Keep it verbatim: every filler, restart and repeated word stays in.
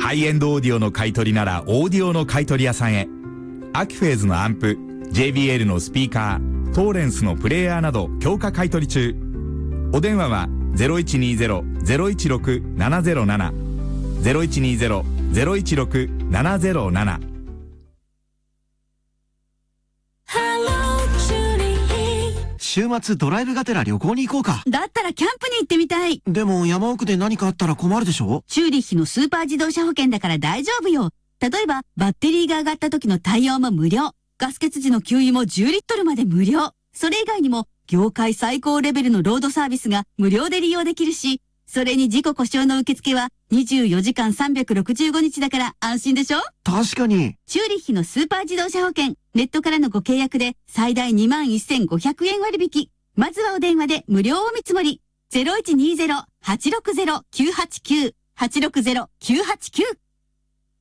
ハイエンドオーディオの買い取りならオーディオの買い取り屋さんへ。アキフェーズのアンプ、ジェイビーエル のスピーカー、トーレンスのプレイヤーなど強化買い取り中。お電話は ゼロいちにゼロ ゼロいちろく ななゼロなな ゼロいちにゼロ ゼロいちろく ななゼロなな。 週末ドライブがてら旅行に行こうか。 だったらキャンプに行ってみたい。 でも山奥で何かあったら困るでしょ。 チューリッヒのスーパー自動車保険だから大丈夫よ。例えばバッテリーが上がった時の対応も無料、ガス欠時の給油もじゅうリットルまで無料。それ以外にも業界最高レベルのロードサービスが無料で利用できるし、それに事故故障の受付はにじゅうよじかんさんびゃくろくじゅうごにちだから安心でしょ。 確かに。 チューリッヒのスーパー自動車保険、ネットからのご契約で最大 にまんせんごひゃくえん割引。まずはお電話で無料お見積もり。ゼロいちにゼロ はちろくゼロ きゅうはちきゅう はちろくゼロ きゅうはちきゅう